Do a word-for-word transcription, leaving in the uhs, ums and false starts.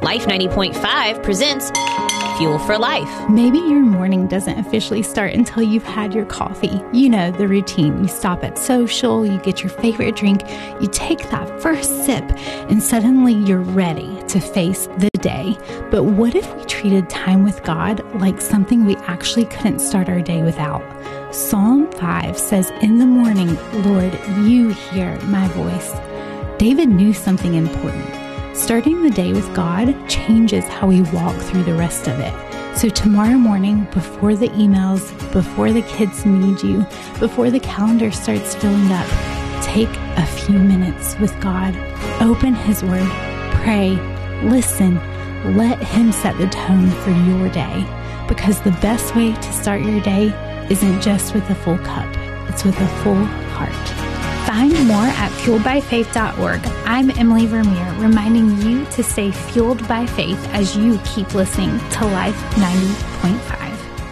Life ninety point five presents Fuel for Life. Maybe your morning doesn't officially start until you've had your coffee. You know, the routine. You stop at social, you get your favorite drink, you take that first sip, and suddenly you're ready to face the day. But what if we treated time with God like something we actually couldn't start our day without? Psalm five says, "In the morning, Lord, you hear my voice." David knew something important. Starting the day with God changes how we walk through the rest of it. So tomorrow morning, before the emails, before the kids need you, before the calendar starts filling up, take a few minutes with God. Open His Word, pray, listen, let Him set the tone for your day. Because the best way to start your day isn't just with a full cup, it's with a full heart. Find more at fueled by faith dot org. I'm Emily Vermeer, reminding you to stay fueled by faith as you keep listening to Life ninety point five.